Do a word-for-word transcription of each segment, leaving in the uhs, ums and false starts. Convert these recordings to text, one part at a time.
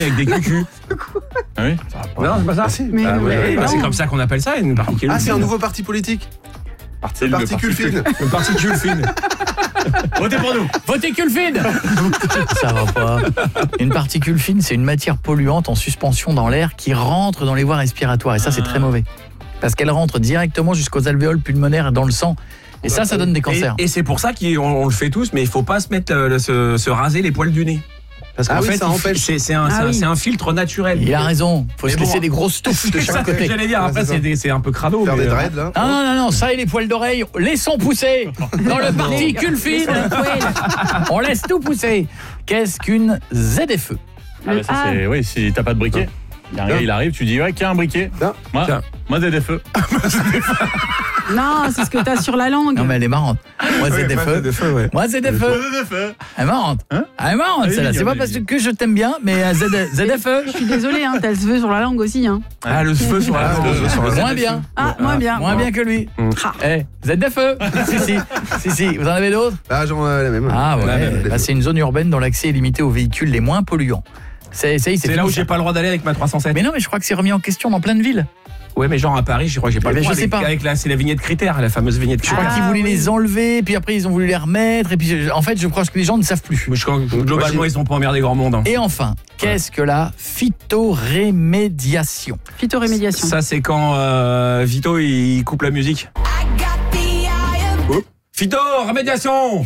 avec des cucus. Ah oui. Non, c'est pas ça. Ah, si. Mais Ah, non, ouais, mais ouais, Bah, ouais. c'est comme ça qu'on appelle ça, une particule Ah, c'est fine. un nouveau parti politique. C'est le particule fine. Une particule fine. Votez pour nous. Votez fine. Ça va pas. Une particule fine, c'est une matière polluante en suspension dans l'air qui rentre dans les voies respiratoires. Et ça, c'est très mauvais. Parce qu'elle rentre directement jusqu'aux alvéoles pulmonaires et dans le sang. Et ça, ça donne des cancers. Et, et c'est pour ça qu'on on le fait tous, mais il faut pas se mettre le, le- se, se raser les poils du nez. Parce qu'en Ah oui, fait, ça il- empêche. c'est c'est un, Ah c'est un- oui. c'est un filtre naturel. Il a raison. Faut Mais se bon, laisser des grosses touffes de C'est ça chaque que côté. j'allais dire. Ouais, Après, c'est ça. c'est des- c'est un peu crado. Faire mais, des euh, dreads, là. Non, non, non, non, ça et les poils d'oreille, laissons pousser dans le particule fine. On laisse tout pousser. Qu'est-ce qu'une Z F E? Ah bah ça Ah. c'est oui, si t'as pas de briquet. Il y a un gars, il arrive, tu dis ouais, qui a un briquet? Non. Moi, Tiens. moi Z F E. Non, c'est ce que t'as sur la langue. Non, mais elle est marrante. Moi, Z F E. de feu, ouais. Moi, Z F E. Z F E. Elle est marrante. Hein Elle est marrante, Elle est celle-là. C'est mignonne, pas elle est parce mignonne. que je t'aime bien, mais euh, Z F E. Je suis désolée, hein, t'as le cheveu sur la langue aussi. Hein. Ah, le feu sur la Ah, le feu sur la- Moins bien. Ah, moins bien. Moins bien que lui. Ah. Eh, Z F E. Si, si. Si, si. Vous en avez d'autres? Ah, j'en ai la même. Ah La ouais. même. Bah, c'est une zone urbaine dont l'accès est limité aux véhicules les moins polluants. C'est c'est- C'est là où j'ai pas le droit d'aller avec ma trois cent sept. Mais non, mais je crois que c'est remis en question dans plein de villes. Ouais, mais genre à Paris, je crois que j'ai pas Eh le ben, droit. je sais avec- pas. Avec la, c'est la vignette critère, la fameuse vignette Je crois critère. qu'ils voulaient oui. les enlever, puis après ils ont voulu les remettre, et puis je- en fait je crois que les gens ne savent plus. Mais je crois que globalement, ils ont pas emmerdé grand monde. hein. Et enfin, qu'est-ce que la phytorémédiation? Phytorémédiation. Ça, c'est quand euh, Vito il coupe la musique. Oh. Vito, remédiation.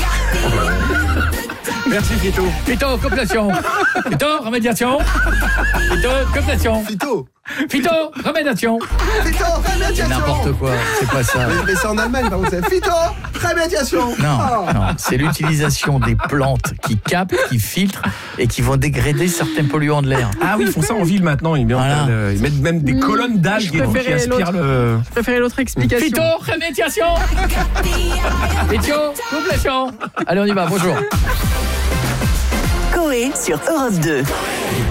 Merci Vito. Phytocoplation. Phytorémédiation. Phytocoplation. Phyto. Phytorémédiation. Phyto, rémédiation. N'importe quoi, c'est pas ça. Mais, mais c'est en Allemagne, par contre, c'est phyto, rémédiation. Non, Oh. non, c'est l'utilisation des plantes qui captent, qui filtrent et qui vont dégrader certains polluants de l'air. Ah oui, ils font ça en ville maintenant. Ils, mettent, Voilà. euh, ils mettent même des Mmh. colonnes d'algues Je et donc qui préférais aspirent l'autre. le. Je préférais l'autre explication. Phytorémédiation. Phytocoplation. Allez, on y va, bonjour. Coé sur Europe deux.